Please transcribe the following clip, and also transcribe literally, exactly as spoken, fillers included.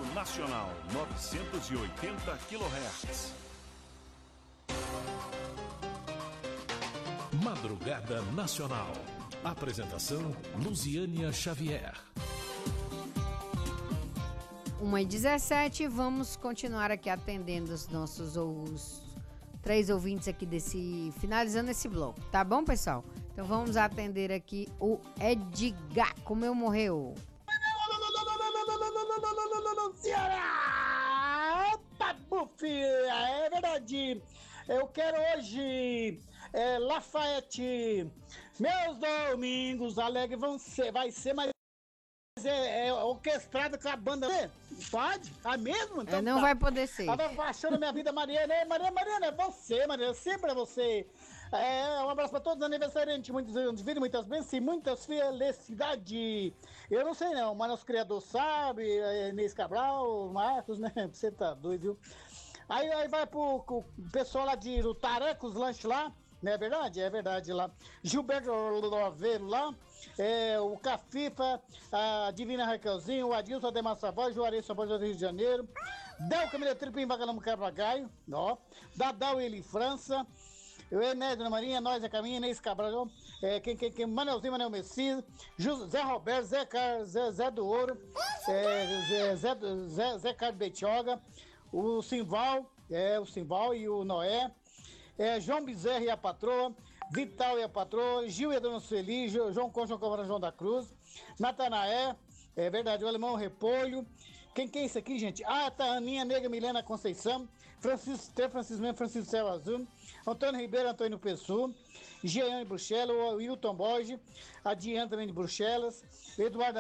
Nacional, novecentos e oitenta quilohertz. Madrugada Nacional. Apresentação Luziânia Xavier. uma e dezessete, vamos continuar aqui atendendo os nossos os três ouvintes aqui desse, finalizando esse bloco, tá bom, pessoal? Então vamos atender aqui o Edgar. Como eu morreu? Tá buf, é verdade. Eu quero hoje é, Lafayette. Meus domingos alegres vão ser, vai ser mais é, é orquestrado com a banda. Pode? Ah, mesmo? Então é, não tá. vai poder ser. Ela vai achando a minha vida, Mariana. É, Mariana, Mariana, é você, Mariana, sempre é você. É, um abraço para todos os aniversariantes, muitos anos de vida, muitas bênçãos e muitas felicidades. Eu não sei não, mas nosso criador sabe, é, Inês Cabral, Marcos, né? Você tá doido, viu? Aí, aí vai pro, pro pessoal lá de do Tareca, os lanches lá, não é verdade? É verdade lá. Gilberto Loveiro lá, é, o Cafifa, a Divina Raquelzinho, o Adilson Ademar Savoy, Juarez Savoy do Rio de Janeiro, Del Camila Tripo em Bacanamo Carvagaio, ó, Dadal Eli França, o Enédio na Marinha, nós a Caminha, Inês Cabral, é, quem, quem, quem, Manelzinho, Manel Messias, Zé Roberto, Zé Carlos, Zé, Zé do Ouro, é, Zé, Zé, Zé, Zé Carlos Betioga, o Simval, é, o Simval e o Noé, é, João Bezerra e a patroa, Vital e a patroa, Gil e a Dona Sueli, João Concha, João João da Cruz, Natanaé, é verdade, o Alemão Repolho. Quem que é isso aqui, gente? Ah, tá, Aninha Negra, Milena Conceição, Francisco T, Francisco Mendes, Francisco Céu Azul, Antônio Ribeiro, Antônio Pessoa, Jean de Bruxelas, o Wilton Borges, a Diana também de Bruxelas, Eduardo